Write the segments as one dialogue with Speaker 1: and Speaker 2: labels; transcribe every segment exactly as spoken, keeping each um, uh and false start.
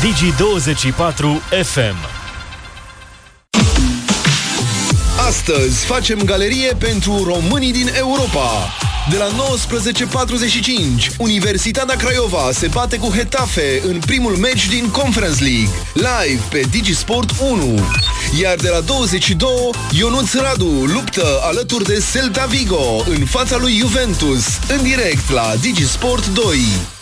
Speaker 1: Digi douăzeci și patru F M.
Speaker 2: Astăzi facem galerie pentru românii din Europa. De la nouăsprezece patruzeci și cinci, Universitatea Craiova se bate cu Getafe în primul meci din Conference League, live pe Digisport unu. Iar de la douăzeci și doi, Ionuț Radu luptă alături de Celta Vigo în fața lui Juventus, în direct la Digisport doi.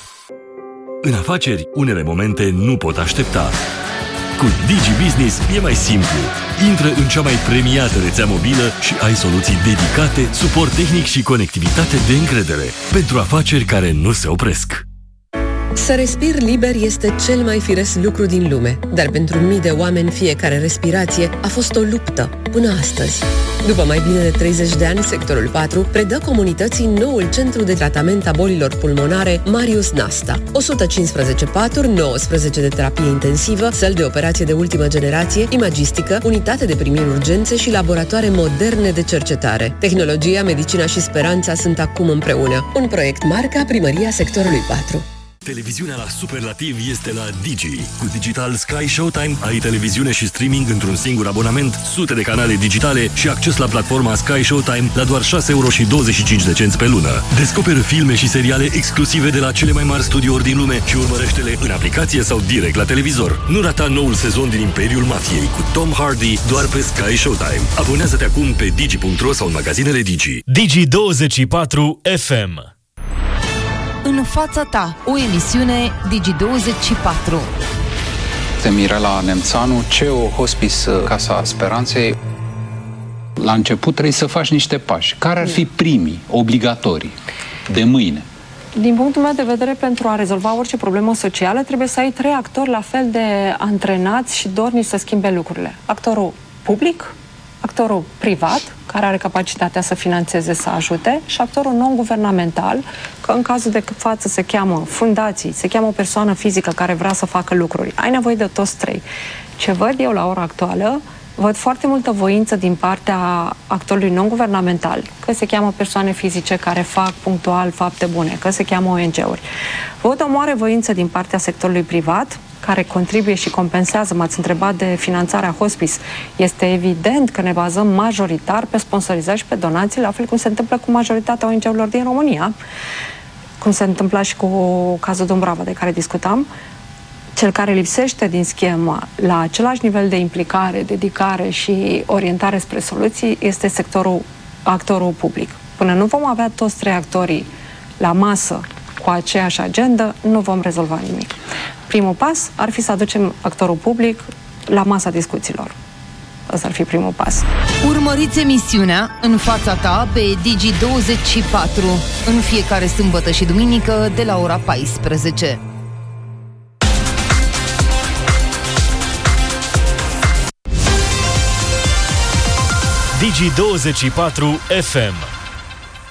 Speaker 3: În afaceri, unele momente nu pot aștepta. Cu Digi Business e mai simplu. Intră în cea mai premiată rețea mobilă și ai soluții dedicate, suport tehnic și conectivitate de încredere pentru afaceri care nu se opresc.
Speaker 4: Să respiri liber este cel mai firesc lucru din lume, dar pentru mii de oameni fiecare respirație a fost o luptă până astăzi. După mai bine de treizeci de ani, sectorul patru predă comunității noul centru de tratament a bolilor pulmonare Marius Nasta. o sută cincisprezece paturi, nouăsprezece de terapie intensivă, săli de operație de ultimă generație, imagistică, unitate de primiri urgențe și laboratoare moderne de cercetare. Tehnologia, medicina și speranța sunt acum împreună. Un proiect marca Primăria sectorului patru.
Speaker 3: Televiziunea la superlativ este la Digi. Cu Digital Sky Showtime ai televiziune și streaming într-un singur abonament, sute de canale digitale și acces la platforma Sky Showtime la doar șase euro și douăzeci și cinci de cenți pe lună. Descoperă filme și seriale exclusive de la cele mai mari studiouri din lume și urmărește-le în aplicație sau direct la televizor. Nu rata noul sezon din Imperiul Mafiei cu Tom Hardy doar pe Sky Showtime. Abonează-te acum pe digi punct ro sau în magazinele Digi.
Speaker 1: Digi douăzeci și patru F M.
Speaker 5: În fața ta, o emisiune Digi douăzeci și patru.
Speaker 6: Este Mirela Nemțanu, C E O Hospice Casa Speranței. La început trebuie să faci niște pași. Care ar fi primii, obligatorii, de mâine?
Speaker 7: Din punctul meu de vedere, pentru a rezolva orice problemă socială, trebuie să ai trei actori la fel de antrenați și dornici să schimbe lucrurile. Actorul public, actorul privat, care are capacitatea să financeze, să ajute, și actorul non-guvernamental, că în cazul de față se cheamă fundații, se cheamă o persoană fizică care vrea să facă lucruri. Ai nevoie de toți trei. Ce văd eu la ora actuală, văd foarte multă voință din partea actorului non-guvernamental, că se cheamă persoane fizice care fac punctual fapte bune, că se cheamă O N G-uri. Văd o mare voință din partea sectorului privat, care contribuie și compensează. M-ați întrebat de finanțarea hospice. Este evident că ne bazăm majoritar pe sponsorizări și pe donații, la fel cum se întâmplă cu majoritatea O N G-urilor din România, cum se întâmpla și cu cazul Dumbrava de care discutam. Cel care lipsește din schemă la același nivel de implicare, dedicare și orientare spre soluții este sectorul, actorul public. Până nu vom avea toți trei actorii la masă cu aceeași agendă, nu vom rezolva nimic. Primul pas ar fi să aducem actorul public la masa discuțiilor. Ăsta ar fi primul pas.
Speaker 5: Urmăriți emisiunea În fața ta pe Digi douăzeci și patru în fiecare sâmbătă și duminică de la ora paisprezece.
Speaker 1: Digi douăzeci și patru F M.